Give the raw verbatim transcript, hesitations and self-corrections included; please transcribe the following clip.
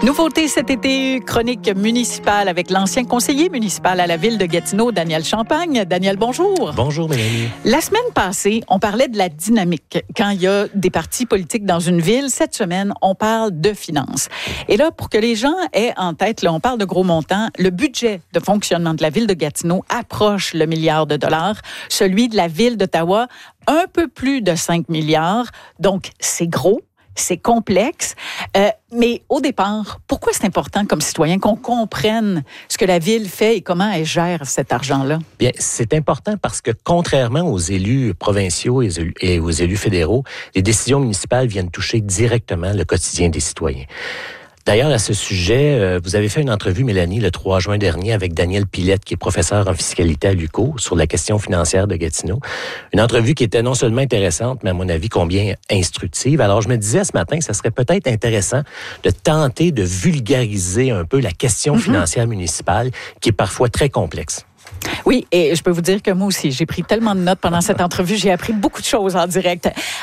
Nouveauté cet été, chronique municipale avec l'ancien conseiller municipal à la ville de Gatineau, Daniel Champagne. Daniel, bonjour. Bonjour, Mélanie. La semaine passée, on parlait de la dynamique. Quand il y a des partis politiques dans une ville, cette semaine, on parle de finances. Et là, pour que les gens aient en tête, là, on parle de gros montants, le budget de fonctionnement de la ville de Gatineau approche le milliard de dollars. Celui de la ville d'Ottawa, un peu plus de cinq milliards. Donc, c'est gros. C'est complexe, euh, mais au départ, pourquoi c'est important comme citoyen qu'on comprenne ce que la ville fait et comment elle gère cet argent-là? Bien, c'est important parce que contrairement aux élus provinciaux et aux élus fédéraux, les décisions municipales viennent toucher directement le quotidien des citoyens. D'ailleurs, à ce sujet, vous avez fait une entrevue, Mélanie, le trois juin dernier avec Daniel Pilette, qui est professeur en fiscalité à l'U Q O, sur la question financière de Gatineau. Une entrevue qui était non seulement intéressante, mais à mon avis, combien instructive. Alors, je me disais ce matin que ça serait peut-être intéressant de tenter de vulgariser un peu la question mm-hmm. financière municipale, qui est parfois très complexe. Oui, et je peux vous dire que moi aussi, j'ai pris tellement de notes pendant cette entrevue, j'ai appris beaucoup de choses en direct.